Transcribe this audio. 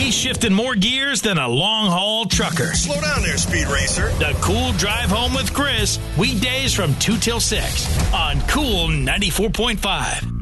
He's shifting more gears than a long-haul trucker. Slow down there, Speed Racer. The Cool Drive Home with Chris, weekdays from 2 till 6 on Cool 94.5.